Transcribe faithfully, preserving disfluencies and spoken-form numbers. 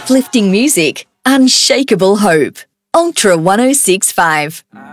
Uplifting music, unshakable hope. Ultra one oh six point five.